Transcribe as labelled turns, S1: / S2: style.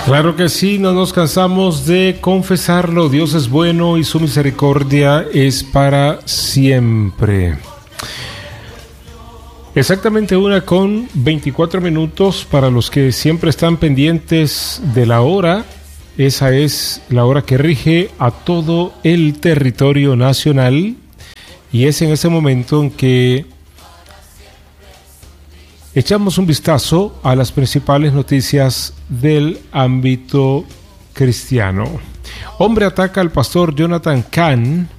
S1: Claro que sí, no nos cansamos de confesarlo. Dios es bueno y su misericordia es para siempre. Exactamente 1:24 para los que siempre están pendientes de la hora. Esa es la hora que rige a todo el territorio nacional y es en ese momento en que echamos un vistazo a las principales noticias del ámbito cristiano. Hombre ataca al pastor Jonathan Cahn